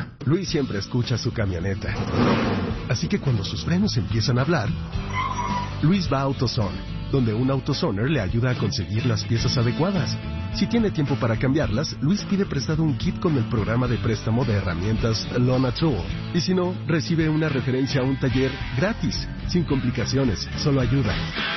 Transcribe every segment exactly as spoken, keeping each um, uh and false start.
Luis siempre escucha su camioneta. Así que cuando sus frenos empiezan a hablar, Luis va a AutoZone, donde un AutoZoner le ayuda a conseguir las piezas adecuadas. Si tiene tiempo para cambiarlas, Luis pide prestado un kit con el programa de préstamo de herramientas Lona Tool. Y si no, recibe una referencia a un taller gratis, sin complicaciones, solo ayuda.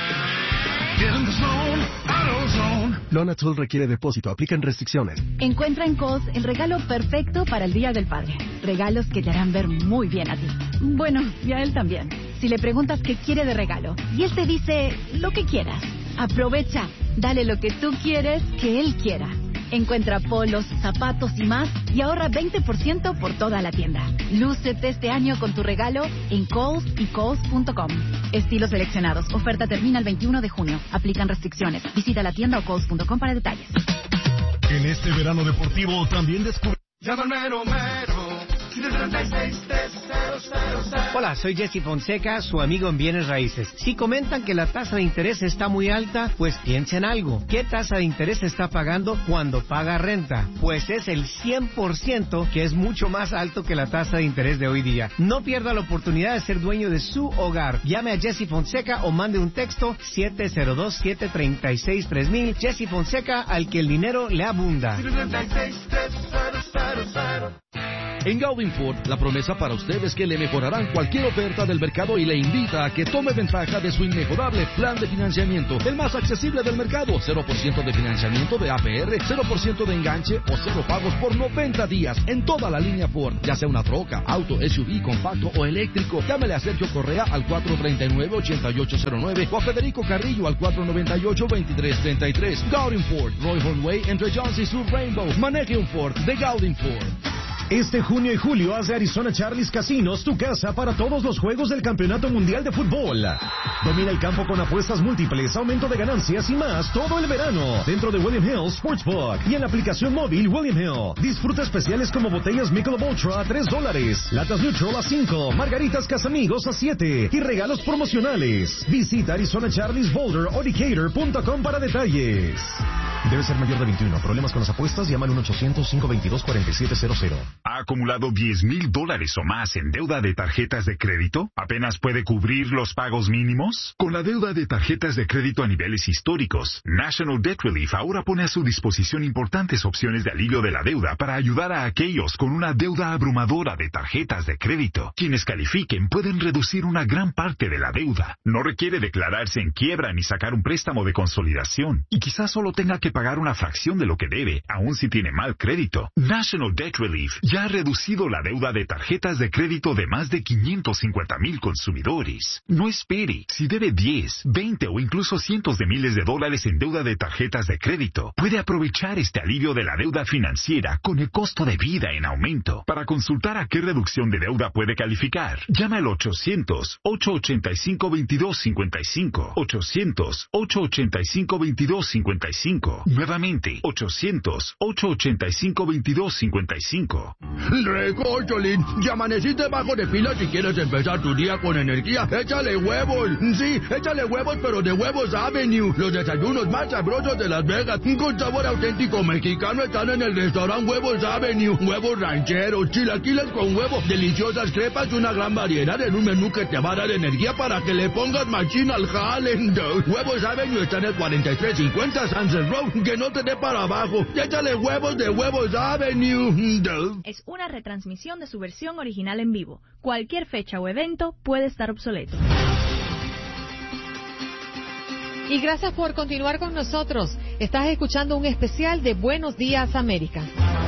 Lona Tool requiere depósito, aplican restricciones. Encuentra en Kohl's el regalo perfecto para el Día del Padre. Regalos que te harán ver muy bien a ti. Bueno, y a él también. Si le preguntas qué quiere de regalo y él te dice lo que quieras, aprovecha. Dale lo que tú quieres que él quiera. Encuentra polos, zapatos y más y ahorra veinte por ciento por toda la tienda. Lúcete este año con tu regalo en Kohl's y Kohl's punto com. Estilos seleccionados. Oferta termina el veintiuno de junio. Aplican restricciones. Visita la tienda o Kohl's punto com para detalles. En este verano deportivo también descubrí... Hola, soy Jesse Fonseca, su amigo en Bienes Raíces. Si comentan que la tasa de interés está muy alta, pues piensen algo. ¿Qué tasa de interés está pagando cuando paga renta? Pues es el cien por ciento, que es mucho más alto que la tasa de interés de hoy día. No pierda la oportunidad de ser dueño de su hogar. Llame a Jesse Fonseca o mande un texto siete cero dos, siete tres seis, tres mil. Jesse Fonseca, al que el dinero le abunda. En Gaudin Ford, la promesa para usted es que le mejorarán cualquier oferta del mercado y le invita a que tome ventaja de su inmejorable plan de financiamiento, el más accesible del mercado. cero por ciento de financiamiento de A P R, cero por ciento de enganche o cero pagos por noventa días en toda la línea Ford, ya sea una troca, auto, S U V, compacto o eléctrico. Llámele a Sergio Correa al cuatro tres nueve, ocho ocho cero nueve o a Federico Carrillo al cuatro nueve ocho, dos tres tres tres. Gaudin Ford, Roy Hornway, entre Jones y Sur Rainbow. Maneje un Ford de Gaudin Ford. Este junio y julio hace Arizona Charlie's Casinos tu casa para todos los juegos del Campeonato Mundial de Fútbol. Domina el campo con apuestas múltiples, aumento de ganancias y más todo el verano dentro de William Hill Sportsbook y en la aplicación móvil William Hill. Disfruta especiales como botellas Michelob Ultra a tres dólares, latas Neutral a cinco, margaritas Casamigos a siete y regalos promocionales. Visita Arizona Charlie's Boulder o Decatur punto com para detalles. Debe ser mayor de veintiuno. ¿Problemas con las apuestas? Llama al uno ochocientos, cinco veintidós, cuarenta y siete cero cero. ¿Ha acumulado diez mil dólares o más en deuda de tarjetas de crédito? ¿Apenas puede cubrir los pagos mínimos? Con la deuda de tarjetas de crédito a niveles históricos, National Debt Relief ahora pone a su disposición importantes opciones de alivio de la deuda para ayudar a aquellos con una deuda abrumadora de tarjetas de crédito. Quienes califiquen pueden reducir una gran parte de la deuda. No requiere declararse en quiebra ni sacar un préstamo de consolidación. Y quizás solo tenga que pagar una fracción de lo que debe, aun si tiene mal crédito. National Debt Relief ya ha reducido la deuda de tarjetas de crédito de más de quinientos cincuenta mil consumidores. No espere. Si debe diez, veinte o incluso cientos de miles de dólares en deuda de tarjetas de crédito, puede aprovechar este alivio de la deuda financiera con el costo de vida en aumento. Para consultar a qué reducción de deuda puede calificar, llama al ochocientos, ocho ochenta y cinco, veintidós cincuenta y cinco. ochocientos, ocho ochenta y cinco, veintidós cincuenta y cinco. Nuevamente, ochocientos, ocho ochenta y cinco, veintidós cincuenta y cinco. Recórcholín, ya amaneciste bajo de pila. Si quieres empezar tu día con energía, échale huevos. Sí, échale huevos, pero de Huevos Avenue. Los desayunos más sabrosos de Las Vegas, con sabor auténtico mexicano, están en el restaurante Huevos Avenue. Huevos rancheros, chilaquiles con huevo, deliciosas crepas, una gran variedad en un menú que te va a dar energía para que le pongas machín al jale. Huevos Avenue está en el cuarenta y tres cincuenta Sunset Road. Que no te dé para abajo. Échale huevos de Huevos Avenue. Es una retransmisión de su versión original en vivo. Cualquier fecha o evento puede estar obsoleto. Y gracias por continuar con nosotros. Estás escuchando un especial de Buenos Días América.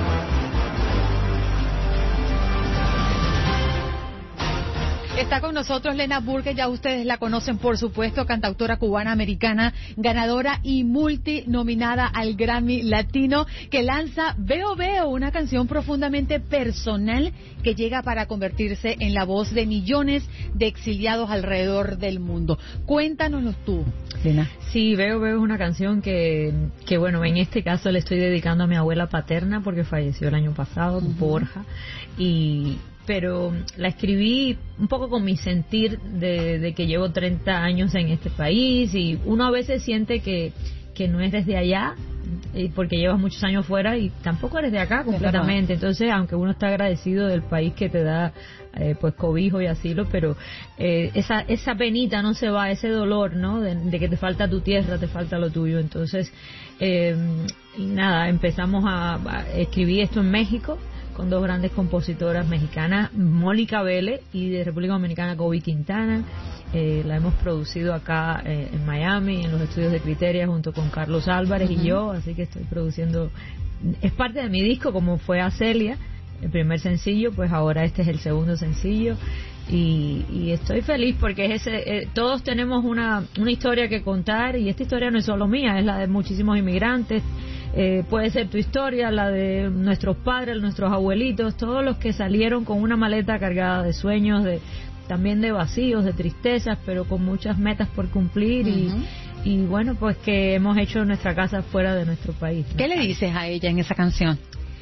Está con nosotros Lena Burke, ya ustedes la conocen por supuesto, cantautora cubana-americana, ganadora y multinominada al Grammy Latino, que lanza Veo Veo, una canción profundamente personal que llega para convertirse en la voz de millones de exiliados alrededor del mundo. Cuéntanoslo tú, Lena. Sí, Veo Veo es una canción que, que bueno, en este caso le estoy dedicando a mi abuela paterna porque falleció el año pasado, uh-huh. Borja, y... pero la escribí un poco con mi sentir de, de que llevo treinta años en este país y uno a veces siente que, que no es desde allá, y porque llevas muchos años fuera y tampoco eres de acá completamente. Entonces, aunque uno está agradecido del país que te da eh, pues cobijo y asilo, pero eh, esa esa penita no se va, ese dolor, ¿no? De, de que te falta tu tierra, te falta lo tuyo. Entonces, eh, y nada, empezamos a, a escribir esto en México con dos grandes compositoras mexicanas, Mónica Vélez, y de República Dominicana, Kobe Quintana. Eh, la hemos producido acá eh, en Miami, en los estudios de Criteria, junto con Carlos Álvarez uh-huh. y yo, así que estoy produciendo, es parte de mi disco, como fue Acelia, el primer sencillo, pues ahora este es el segundo sencillo, y, y estoy feliz porque es ese, eh, todos tenemos una, una historia que contar, y esta historia no es solo mía, es la de muchísimos inmigrantes. Eh, puede ser tu historia, la de nuestros padres, nuestros abuelitos, todos los que salieron con una maleta cargada de sueños, de también de vacíos, de tristezas, pero con muchas metas por cumplir. Uh-huh. y, y bueno, pues que hemos hecho nuestra casa fuera de nuestro país, ¿no? ¿Qué le dices a ella en esa canción?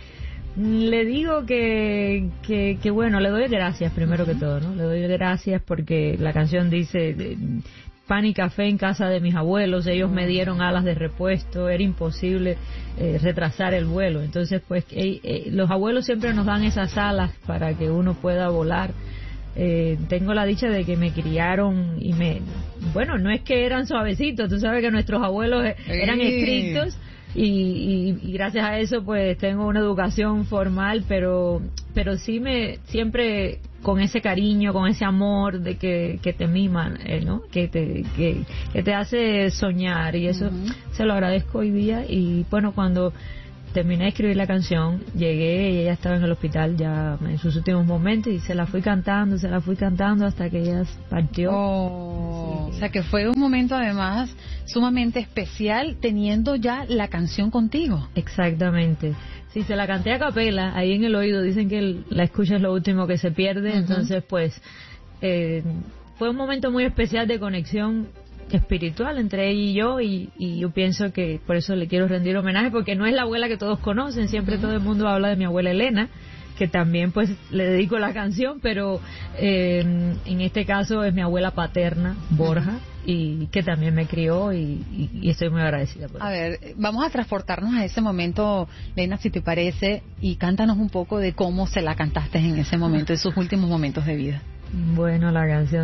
Le digo que, que, que bueno, le doy gracias primero uh-huh. que todo, ¿no? Le doy gracias porque la canción dice... De, pan y café en casa de mis abuelos, ellos me dieron alas de repuesto, era imposible eh, retrasar el vuelo. Entonces, pues, eh, eh, los abuelos siempre nos dan esas alas para que uno pueda volar. Eh, tengo la dicha de que me criaron y me... Bueno, no es que eran suavecitos, tú sabes que nuestros abuelos eran estrictos. Y, y, y gracias a eso pues tengo una educación formal, pero pero sí me siempre con ese cariño, con ese amor de que, que te miman, eh, ¿no? Que te que, que te hace soñar, y eso uh-huh. se lo agradezco hoy día. Y bueno, cuando terminé de escribir la canción, llegué y ella estaba en el hospital ya en sus últimos momentos, y se la fui cantando, se la fui cantando hasta que ella partió. Oh, o sea que fue un momento además sumamente especial teniendo ya la canción contigo. Exactamente. Sí, se la canté a capela, ahí en el oído, dicen que el, la escucha es lo último que se pierde, uh-huh. entonces pues eh, fue un momento muy especial de conexión espiritual entre ella y yo, y, y yo pienso que por eso le quiero rendir homenaje, porque no es la abuela que todos conocen, siempre uh-huh. todo el mundo habla de mi abuela Elena, que también pues le dedico la canción, pero eh, en este caso es mi abuela paterna, Borja, uh-huh. y que también me crió, y, y, y estoy muy agradecida por eso. A ver, vamos a transportarnos a ese momento, Lena, si te parece, y cántanos un poco de cómo se la cantaste en ese momento, en sus últimos momentos de vida. Bueno, la canción